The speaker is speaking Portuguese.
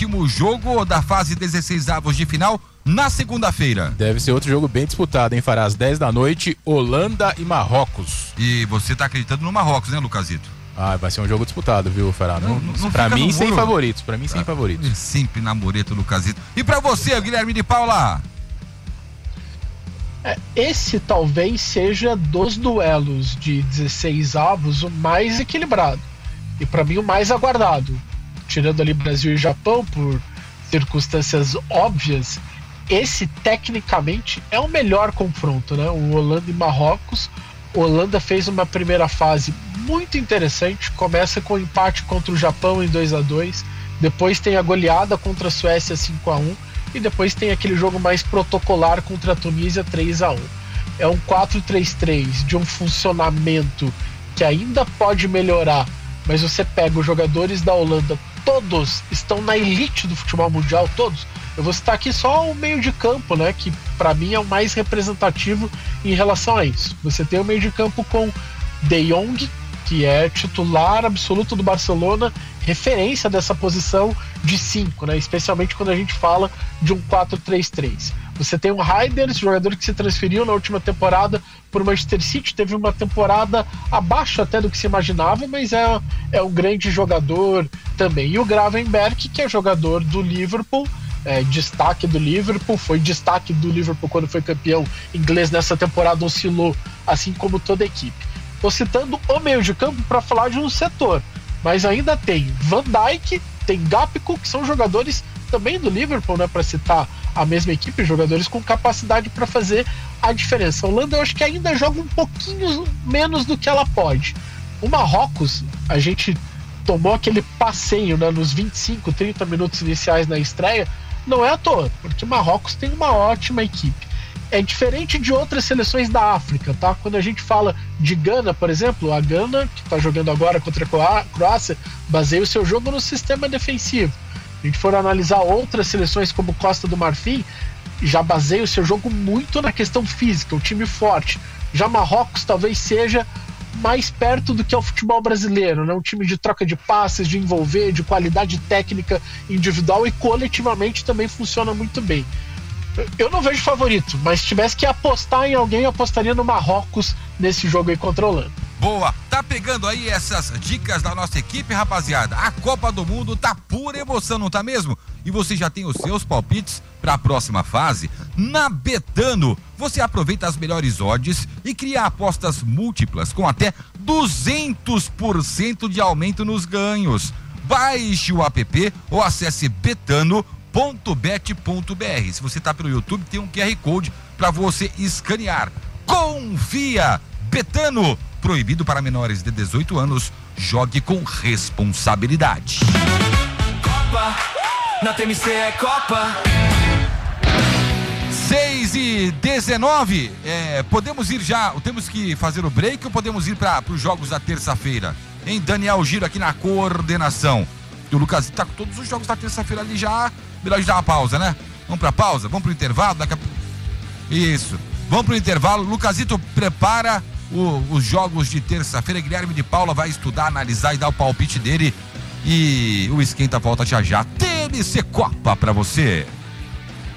último jogo da fase 16avos de final na segunda-feira. Deve ser outro jogo bem disputado, hein? Fará às 10 da noite, Holanda e Marrocos. E você tá acreditando no Marrocos, né, Lucasito? Vai ser um jogo disputado, viu, Fará? Pra mim, sem favoritos. Pra mim, sem favoritos. Sempre na mureta, Lucasito. E pra você, Guilherme de Paula? Esse talvez seja dos duelos de 16avos o mais equilibrado. E pra mim o mais aguardado. Tirando ali Brasil e Japão por circunstâncias óbvias, esse tecnicamente é o melhor confronto, né? O Holanda e Marrocos. A Holanda fez uma primeira fase muito interessante, começa com o empate contra o Japão em 2-2, depois tem a goleada contra a Suécia 5-1 e depois tem aquele jogo mais protocolar contra a Tunísia 3-1. É um 4-3-3 de um funcionamento que ainda pode melhorar, mas você pega os jogadores da Holanda, todos estão na elite do futebol mundial, todos. Eu vou citar aqui só o meio de campo, né, que para mim é o mais representativo em relação a isso. Você tem o meio de campo com De Jong, que é titular absoluto do Barcelona, referência dessa posição de 5, né, especialmente quando a gente fala de um 4-3-3. Você tem o Reijers, jogador que se transferiu na última temporada por Manchester City, teve uma temporada abaixo até do que se imaginava, mas é um grande jogador também. E o Gravenberch, que é jogador do Liverpool, destaque do Liverpool, foi destaque do Liverpool quando foi campeão inglês nessa temporada, oscilou, assim como toda a equipe. Estou citando o meio de campo para falar de um setor, mas ainda tem Van Dijk, tem Gakpo, que são jogadores também do Liverpool, né, para citar a mesma equipe, jogadores com capacidade para fazer a diferença. A Holanda eu acho que ainda joga um pouquinho menos do que ela pode. O Marrocos, a gente tomou aquele passeio, né, nos 25, 30 minutos iniciais na estreia, não é à toa, porque o Marrocos tem uma ótima equipe. É diferente de outras seleções da África, tá? Quando a gente fala de Gana, por exemplo, a Gana, que está jogando agora contra a Croácia, baseia o seu jogo no sistema defensivo. Se a gente for analisar outras seleções como Costa do Marfim, já baseia o seu jogo muito na questão física, o time forte. Já Marrocos talvez seja mais perto do que é o futebol brasileiro, né? Um time de troca de passes, de envolver, de qualidade técnica individual e coletivamente também funciona muito bem. Eu não vejo favorito, mas se tivesse que apostar em alguém, eu apostaria no Marrocos nesse jogo aí contra a Holanda. Boa, tá pegando aí essas dicas da nossa equipe, rapaziada? A Copa do Mundo tá pura emoção, não tá mesmo? E você já tem os seus palpites para a próxima fase? Na Betano, você aproveita as melhores odds e cria apostas múltiplas com até 200% de aumento nos ganhos. Baixe o app ou acesse betano.bet.br. Se você tá pelo YouTube, tem um QR Code para você escanear. Confia! Betano, proibido para menores de 18 anos. Jogue com responsabilidade. Copa, na TMC é Copa. 6:19, podemos ir já, temos que fazer o break ou podemos ir para os jogos da terça-feira? Hein, Daniel Giro aqui na coordenação. O Lucas tá com todos os jogos da terça-feira ali já, melhor de dar uma pausa, né? Vamos pra pausa, vamos pro intervalo, Isso, vamos pro intervalo. Lucasito prepara os jogos de terça-feira. Guilherme de Paula vai estudar, analisar e dar o palpite dele. E o Esquenta volta já já. TMC Copa pra você.